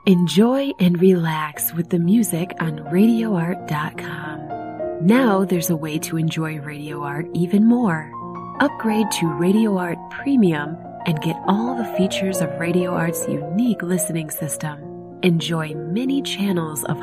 Enjoy and relax with the music on RadioArt.com. Now there's a way to enjoy Radio Art even more. Upgrade to Radio Art Premium and get all the features of Radio Art's unique listening system. Enjoy many channels of